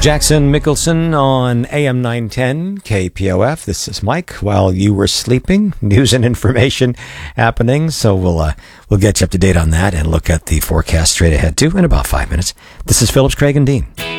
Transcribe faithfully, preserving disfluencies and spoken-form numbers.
Jackson Mickelson on A M nine ten K P O F. This is Mike. While you were sleeping, news and information happening. So we'll uh, we'll get you up to date on that and look at the forecast straight ahead too in about five minutes. This is Phillips, Craig, and Dean.